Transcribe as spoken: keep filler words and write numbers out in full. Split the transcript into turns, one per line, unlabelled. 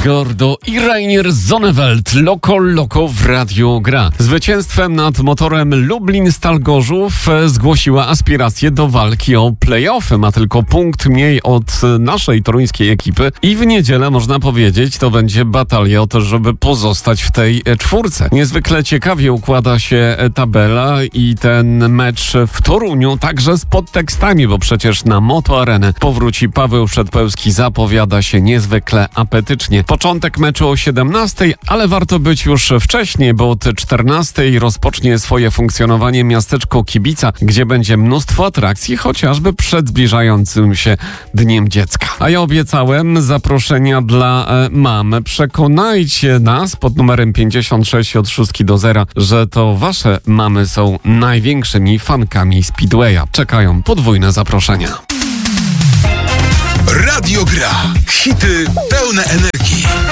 Gordo i Rainer Zonneveld. Loko Loko w Radiu Gra. Zwycięstwem nad motorem Lublin Stal Gorzów zgłosiła aspiracje do walki o play-offy. Ma tylko punkt mniej od naszej toruńskiej ekipy i w niedzielę, można powiedzieć, to będzie batalia o to, żeby pozostać w tej czwórce. Niezwykle ciekawie układa się tabela i ten mecz w Toruniu także z podtekstami, bo przecież na Moto Arenę powróci Paweł Przedpełski. Zapowiada się niezwykle apetycznie. Początek meczu o siedemnastej, ale warto być już wcześniej, bo od czternastej rozpocznie swoje funkcjonowanie miasteczko Kibica, gdzie będzie mnóstwo atrakcji, chociażby przed zbliżającym się Dniem Dziecka. A ja obiecałem zaproszenia dla e, mam. Przekonajcie nas pod numerem pięćdziesiąt sześć od szóstki do zera, że to wasze mamy są największymi fankami Speedwaya. Czekają podwójne zaproszenia.
Radio Gra. Hity pełne energii.